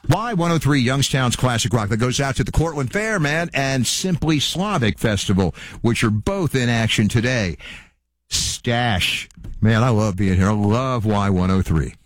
Y103 Youngstown's Classic Rock. That goes out to the Cortland Fair, man, and Simply Slavic Festival, which are both in action today. Stash. Man, I love being here. I love Y103.